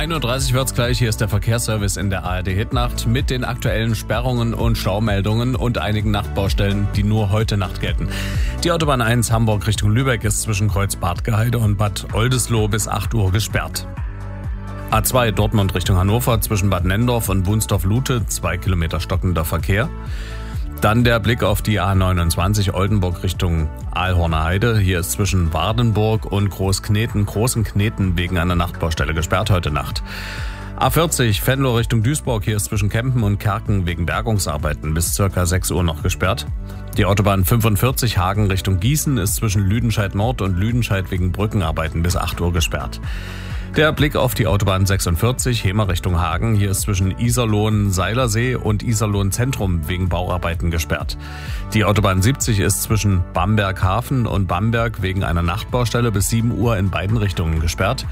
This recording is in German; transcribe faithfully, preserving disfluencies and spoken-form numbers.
ein Uhr dreißig wird's gleich. Hier ist der Verkehrsservice in der A R D-Hitnacht mit den aktuellen Sperrungen und Staumeldungen und einigen Nachtbaustellen, die nur heute Nacht gelten. Die Autobahn eins Hamburg Richtung Lübeck ist zwischen Kreuz Bartgeheide und Bad Oldesloe bis acht Uhr gesperrt. A zwei Dortmund Richtung Hannover zwischen Bad Nenndorf und Wunsdorf-Lute, zwei Kilometer stockender Verkehr. Dann der Blick auf die A neunundzwanzig Oldenburg Richtung Aalhorner Heide. Hier ist zwischen Wardenburg und Großkneten, Großen Kneten wegen einer Nachtbaustelle gesperrt heute Nacht. A vierzig Venlo Richtung Duisburg. Hier ist zwischen Kempen und Kerken wegen Bergungsarbeiten bis circa sechs Uhr noch gesperrt. Die Autobahn fünfundvierzig Hagen Richtung Gießen ist zwischen Lüdenscheid Nord und Lüdenscheid wegen Brückenarbeiten bis acht Uhr gesperrt. Der Blick auf die Autobahn sechsundvierzig, Hemer Richtung Hagen. Hier ist zwischen Iserlohn-Seilersee und Iserlohn-Zentrum wegen Bauarbeiten gesperrt. Die Autobahn siebzig ist zwischen Bamberg-Hafen und Bamberg wegen einer Nachtbaustelle bis sieben Uhr in beiden Richtungen gesperrt.